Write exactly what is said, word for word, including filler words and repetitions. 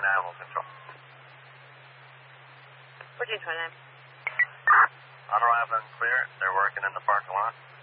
Animal Control. fourteen twenty-nine. On arrival and clear. They're working in the parking lot.